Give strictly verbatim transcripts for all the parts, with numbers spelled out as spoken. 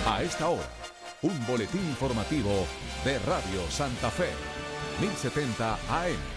A esta hora, un boletín informativo de Radio Santa Fe, mil setenta A M.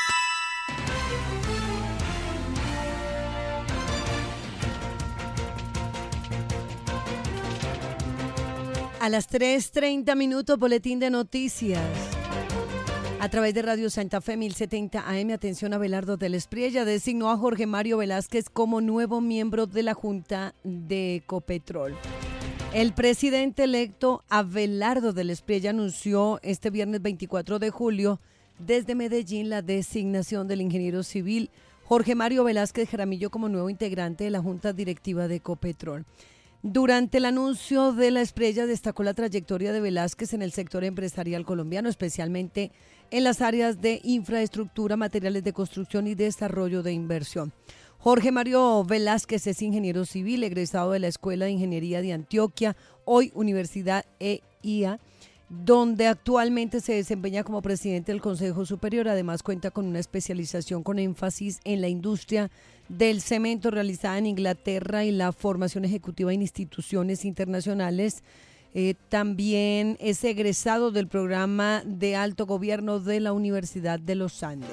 A las tres treinta minutos, boletín de noticias. A través de Radio Santa Fe mil setenta A M, atención, Abelardo del Espriella designó a Jorge Mario Velázquez como nuevo miembro de la Junta de Ecopetrol. El presidente electo Abelardo del Espriella anunció este viernes veinticuatro de julio desde Medellín la designación del ingeniero civil Jorge Mario Velázquez Jaramillo como nuevo integrante de la Junta Directiva de Ecopetrol. Durante el anuncio de la Espriella destacó la trayectoria de Velázquez en el sector empresarial colombiano, especialmente en las áreas de infraestructura, materiales de construcción y desarrollo de inversión. Jorge Mario Velázquez es ingeniero civil, egresado de la Escuela de Ingeniería de Antioquia, hoy Universidad E I A, donde actualmente se desempeña como presidente del Consejo Superior. Además cuenta con una especialización con énfasis en la industria del cemento realizada en Inglaterra y la formación ejecutiva en instituciones internacionales. Eh, también es egresado del programa de alto gobierno de la Universidad de los Andes.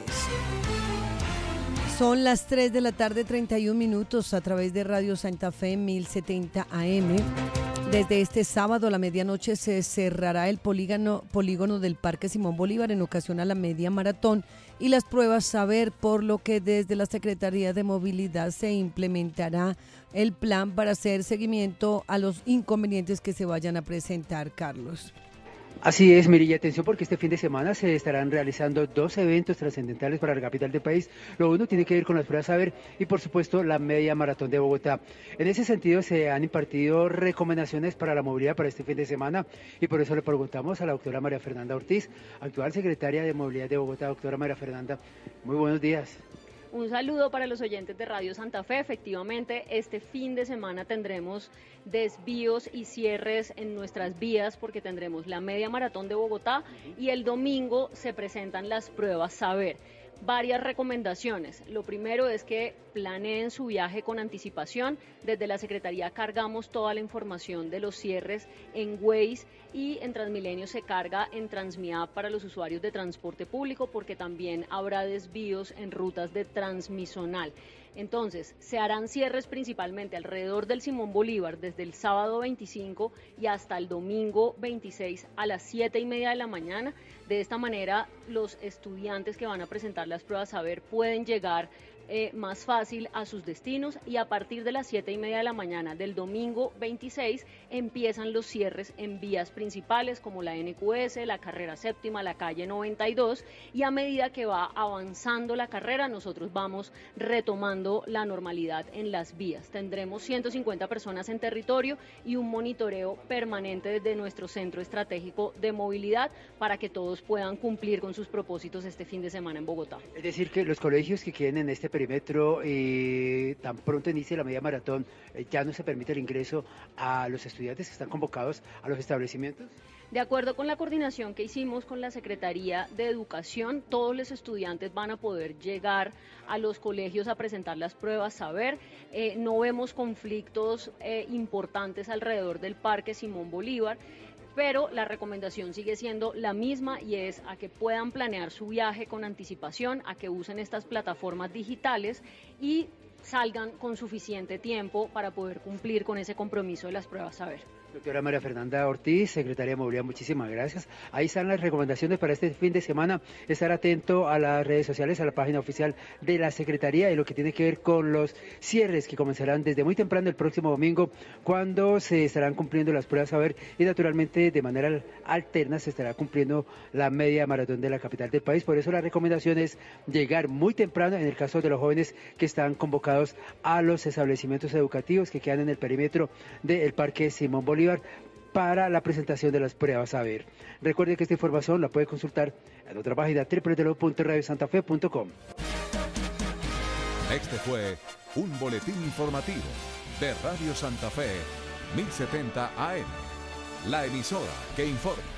Son las tres de la tarde, treinta y un minutos, a través de Radio Santa Fe mil setenta A M. Desde este sábado a la medianoche se cerrará el polígono, polígono del Parque Simón Bolívar en ocasión a la media maratón y las pruebas Saber, por lo que desde la Secretaría de Movilidad se implementará el plan para hacer seguimiento a los inconvenientes que se vayan a presentar, Carlos. Así es, Miri, y atención porque este fin de semana se estarán realizando dos eventos trascendentales para la capital del país. Lo uno tiene que ver con las pruebas Saber y, por supuesto, la media maratón de Bogotá. En ese sentido, se han impartido recomendaciones para la movilidad para este fin de semana y por eso le preguntamos a la doctora María Fernanda Ortiz, actual secretaria de Movilidad de Bogotá. Doctora María Fernanda, muy buenos días. Un saludo para los oyentes de Radio Santa Fe. Efectivamente, este fin de semana tendremos desvíos y cierres en nuestras vías porque tendremos la media maratón de Bogotá y el domingo se presentan las pruebas Saber. Varias recomendaciones. Lo primero es que planeen su viaje con anticipación. Desde la Secretaría cargamos toda la información de los cierres en Waze y en Transmilenio se carga en Transmiap para los usuarios de transporte público porque también habrá desvíos en rutas de Transmisonal. Entonces, se harán cierres principalmente alrededor del Simón Bolívar desde el sábado veinticinco y hasta el domingo veintiséis a las siete y media de la mañana. De esta manera, los estudiantes que van a presentar las pruebas Saber pueden llegar eh, más fácil a sus destinos y a partir de las siete y media de la mañana del domingo veintiséis empiezan los cierres en vías principales como la N Q S, la carrera séptima, la calle noventa y dos y a medida que va avanzando la carrera nosotros vamos retomando la normalidad en las vías. Tendremos ciento cincuenta personas en territorio y un monitoreo permanente desde nuestro centro estratégico de movilidad para que todos puedan cumplir con sus propósitos este fin de semana en Bogotá. Es decir, que los colegios que queden en este perímetro, eh, tan pronto inicie la media maratón, eh, ya no se permite el ingreso a los estudiantes que están convocados a los establecimientos. De acuerdo con la coordinación que hicimos con la Secretaría de Educación, todos los estudiantes van a poder llegar a los colegios a presentar las pruebas Saber. Eh, no vemos conflictos eh, importantes alrededor del Parque Simón Bolívar, pero la recomendación sigue siendo la misma y es a que puedan planear su viaje con anticipación, a que usen estas plataformas digitales y salgan con suficiente tiempo para poder cumplir con ese compromiso de las pruebas Saber. Doctora María Fernanda Ortiz, secretaria de Movilidad, muchísimas gracias. Ahí están las recomendaciones para este fin de semana. Estar atento a las redes sociales, a la página oficial de la Secretaría y lo que tiene que ver con los cierres que comenzarán desde muy temprano el próximo domingo, cuando se estarán cumpliendo las pruebas Saber y naturalmente de manera alterna se estará cumpliendo la media maratón de la capital del país. Por eso la recomendación es llegar muy temprano en el caso de los jóvenes que están convocados a los establecimientos educativos que quedan en el perímetro del Parque Simón Bolívar para la presentación de las pruebas Saber. Recuerde que esta información la puede consultar en nuestra página doble u doble u doble u punto radio santa fe punto com. Este fue un boletín informativo de Radio Santa Fe mil setenta A M, la emisora que informa.